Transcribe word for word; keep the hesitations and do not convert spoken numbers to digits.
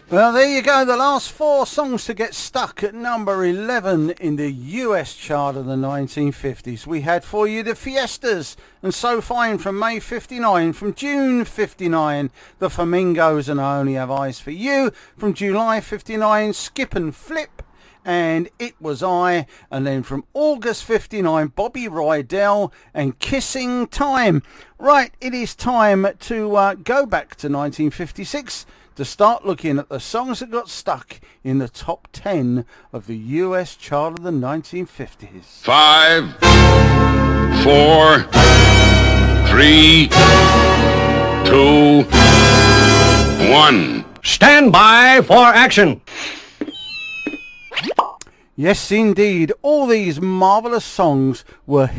Well, there you go, the last four songs to get stuck at number eleven in the U S chart of the nineteen fifties. We had for you the Fiestas and So Fine from May fifty-nine. From June fifty-nine, the Flamingos and I Only Have Eyes for You. From July fifty-nine, Skip and Flip and It Was I. And then from August fifty-nine, Bobby Rydell and Kissing Time. Right, it is time to uh, go back to nineteen fifty-six to start looking at the songs that got stuck in the top ten of the U S chart of the nineteen fifties. Five, four, three, two, one. Stand by for action. Yes, indeed. All these marvellous songs were